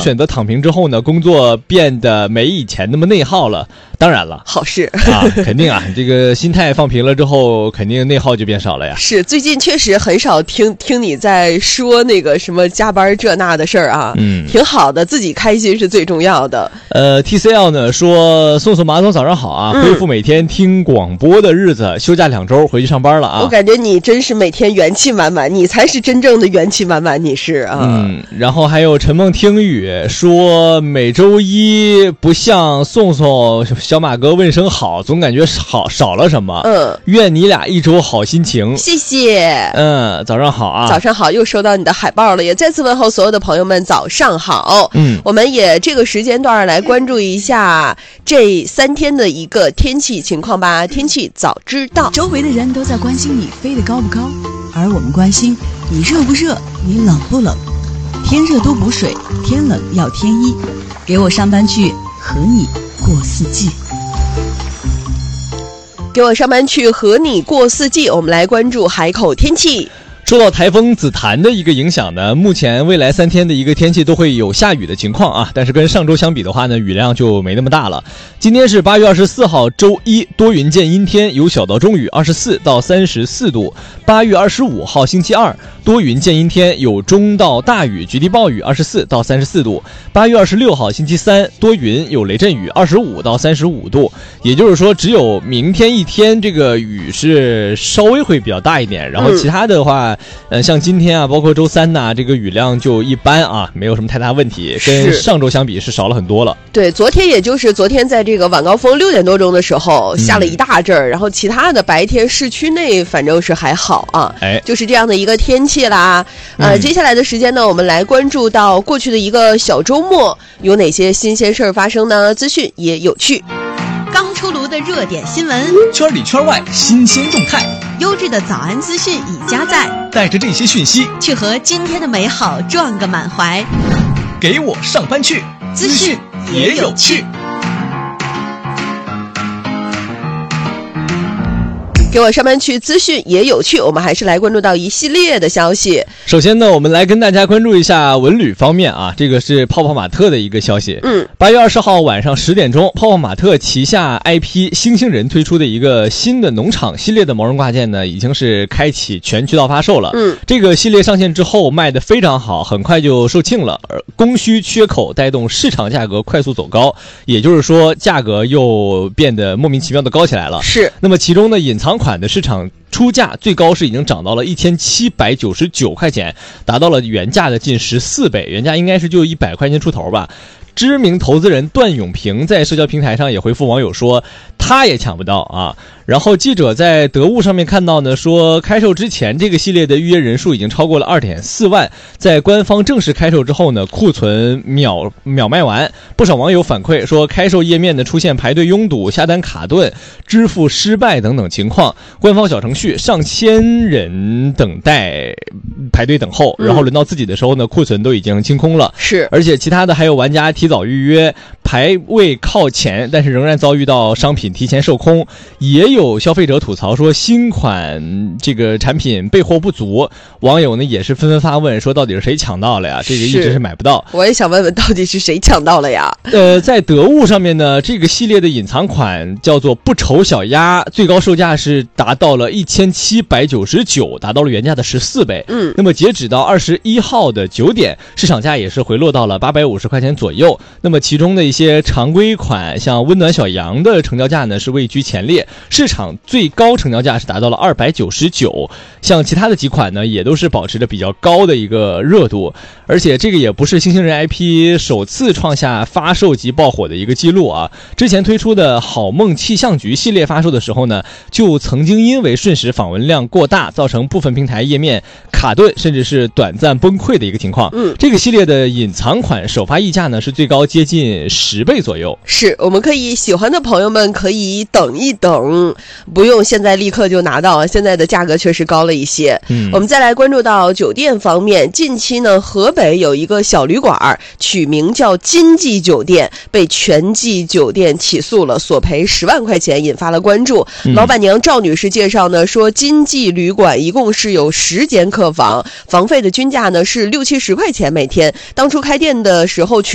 选择躺平之后呢，工作变得没以前那么内耗了。当然了， 好事啊，肯定啊，这个心态放平了之后，肯定内耗就变少了呀。 是，最近确实很少听你在说那个什么加班这那的事儿啊，挺好的，自己开心是最重要的。 TCL 呢说，宋宋马总早上好啊，恢复每天听广播的日子，休假2周回去上班了啊。 我感觉你真是每天元气满满，你才是真正的元气满满，你是啊。 然后还有陈梦听雨说，每周一不向宋宋小马哥问声好，总感觉少了什么。愿你俩一周好心情。 谢谢。 早上好啊。 早上好，又收到你的海报了，也再次问候所有的朋友们早上好。我们也这个时间段来关注一下这3天的一个天气情况吧。天气早知道， 周围的人都在关心你飞得高不高，而我们关心你热不热，你冷不冷。天热多补水，天冷要添衣。给我上班去，和你过四季。 给我上班去，和你过四季。我们来关注海口天气。 受到台风紫檀的一个影响呢，目前未来3天的一个天气都会有下雨的情况啊，但是跟上周相比的话呢，雨量就没那么大了。今天是8月24号周一，多云见阴天，有小到中雨，24到34度。8月25号星期二，多云见阴天，有中到大雨，局地暴雨，24到34度。8月26号星期三，多云有雷阵雨，25到35度。也就是说，只有明天一天这个雨是稍微会比较大一点，然后其他的话像今天啊，包括周三呐，这个雨量就一般啊，没有什么太大问题，跟上周相比是少了很多了。 对，昨天也就是昨天在这个晚高峰6点多钟的时候下了一大阵儿，然后其他的白天市区内反正是还好啊，就是这样的一个天气啦。接下来的时间呢，我们来关注到过去的一个小周末有哪些新鲜事儿发生呢？资讯也有趣。 刚出炉的热点新闻， 圈里圈外新鲜动态， 优质的早安资讯已加载， 带着这些讯息去和今天的美好撞个满怀。 给我上班去， 资讯也有趣。 给我上班去，资讯也有趣。我们还是来关注到一系列的消息。 首先呢，我们来跟大家关注一下文旅方面啊，这个是泡泡玛特的一个消息。8月20号晚上10点钟，泡泡玛特旗下 IP 星星人推出的一个新的农场系列的毛绒挂件呢，已经是开启全渠道发售了。这个系列上线之后卖得非常好，很快就售罄了，而供需缺口带动市场价格快速走高，也就是说价格又变得莫名其妙的高起来了。 是。 那么其中呢，隐藏款的市场出价最高是已经涨到了1799块钱，达到了原价的近14倍，原价应该是就100块钱出头吧。知名投资人段永平在社交平台上也回复网友说，他也抢不到啊。然后记者在得物上面看到呢，说开售之前这个系列的预约人数已经超过了2.4万，在官方正式开售之后呢，库存秒卖完。不少网友反馈说，开售页面呢出现排队拥堵、下单卡顿、支付失败等等情况，官方小程序上千人等待排队等候，然后轮到自己的时候呢，库存都已经清空了。 是， 而且其他的还有玩家提早预约，排位靠前，但是仍然遭遇到商品提前售空。也有消费者吐槽说，新款这个产品备货不足，网友呢也是纷纷发问说，到底是谁抢到了呀？这个一直是买不到。 我也想问问，到底是谁抢到了呀？ 在得物上面呢，这个系列的隐藏款叫做不愁小鸭，最高售价是达到了1799，达到了原价的14倍。那么截止到21号的9点，市场价也是回落到了850块钱左右。那么其中的一些常规款，像温暖小羊的成交价呢是位居前列，市场最高成交价是达到了299。像其他的几款呢，也都是保持着比较高的一个热度。而且这个也不是星星人 IP 首次创下发售即爆火的一个记录啊。之前推出的好梦气象局系列发售的时候呢，就曾经因为瞬时访问量过大，造成部分平台页面卡顿，甚至是短暂崩溃的一个情况。这个系列的隐藏款首发溢价呢是最高接近10倍左右。 是，我们可以喜欢的朋友们可以等一等，不用现在立刻就拿到，现在的价格确实高了一些。我们再来关注到酒店方面，近期呢，河北有一个小旅馆取名叫金记酒店，被全季酒店起诉了，索赔10万块钱，引发了关注。老板娘赵女士介绍呢，说金记旅馆一共是有10间客房，房费的均价呢是60-70块钱每天，当初开店的时候